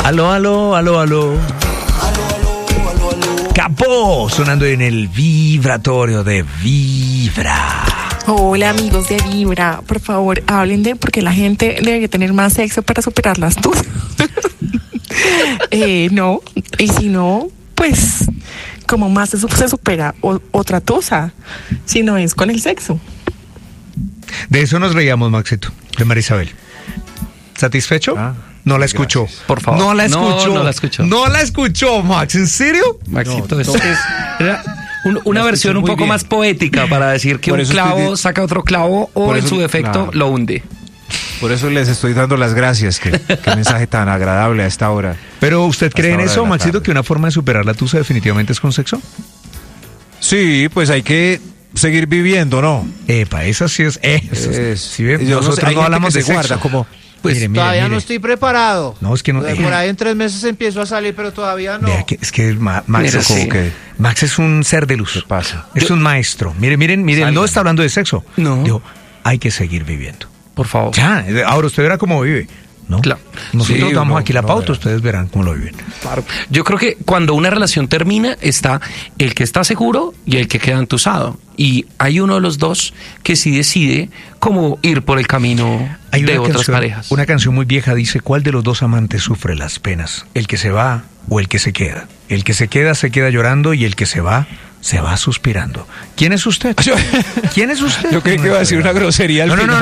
Aló, aló, aló, aló. Capó, sonando en el vibratorio de Vibra. Hola amigos de Vibra, por favor hablen de por qué la gente debe tener más sexo para superar las tusas. No, y si no, pues como más se supera otra tusa, si no es con el sexo. De eso nos reíamos, Maxito, de Marisabel. ¿Satisfecho? No la escuchó. Gracias. Por favor. No la escuchó. No la escuchó. No la escuchó, Max. ¿En serio? Maxito, era una versión un poco más poética para decir que un clavo saca otro clavo o en su defecto lo hunde. Por eso les estoy dando las gracias. Qué mensaje tan agradable a esta hora. ¿Pero usted cree en eso, Maxito, que una forma de superar la tusa definitivamente es con sexo? Sí, pues hay que seguir viviendo, ¿no? Epa, esa sí es. Si ven, nosotros no hablamos de sexo. Como, pues todavía no estoy preparado. No, es que no. Por ahí en 3 meses empiezo a salir, pero todavía no. Es que Max es un ser de luz. ¿Qué pasa? Es un maestro. Miren, no está hablando de sexo. No. Dijo, hay que seguir viviendo. Por favor. Ya, ahora usted verá cómo vive. ¿No? Claro. Nosotros damos aquí la pauta, ustedes verán cómo lo viven. Claro. Yo creo que cuando una relación termina está el que está seguro y el que queda entusado. Y hay uno de los dos que sí decide cómo ir por el camino de otras parejas. Una canción muy vieja dice, ¿cuál de los dos amantes sufre las penas? ¿El que se va o el que se queda? El que se queda llorando y el que se va suspirando. ¿Quién es usted? ¿Quién es usted? Yo creí que iba a decir una grosería al final.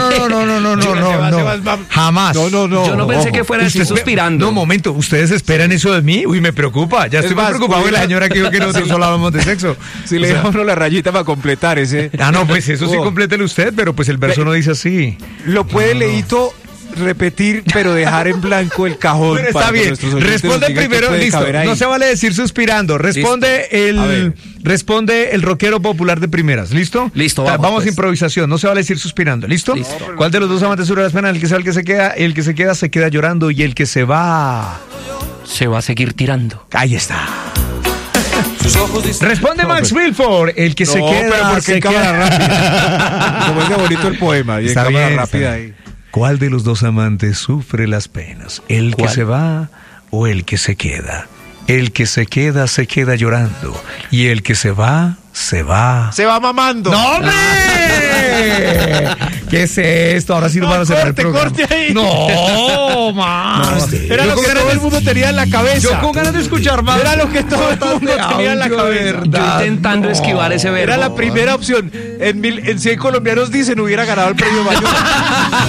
No. Jamás. No. Yo no pensé que fuera así suspirando. No, un momento. ¿Ustedes esperan eso de mí? Uy, me preocupa. Ya estoy más preocupado de la señora que dijo que nosotros solo hablábamos de sexo. Si le dejamos la rayita para completar ese. No, pues eso sí complételo usted, pero pues el verso no dice así. Lo puede Leito repetir, pero dejar en blanco el cajón. Pero está bien. Responde primero, listo. No se vale decir suspirando. Responde el rockero popular de primeras. ¿Listo? Listo, vamos pues. A improvisación. No se vale decir suspirando. ¿Listo? Listo. ¿Cuál de los dos amantes sufre las penas? El que se va, el que se queda. El que se queda llorando y el que se va a seguir tirando. Ahí está. Responde Max Wilford, el que se queda. Pero porque en cámara rápida. Como es de bonito el poema. Y está en cámara bien, rápida ahí. ¿Cuál de los dos amantes sufre las penas? ¿El que se va o el que se queda? El que se queda llorando. Y el que se va mamando. ¡No, hombre! ¿Qué es esto? Ahora sí nos van a cerrar el programa. Corte ahí. No, más. Era lo que todo el mundo tenía en la cabeza. Yo con ganas de escuchar más. Era lo que todo el mundo tenía en la cabeza. Yo intentando esquivar ese verbo. Era la primera opción. En 100 colombianos dicen hubiera ganado el premio mayor.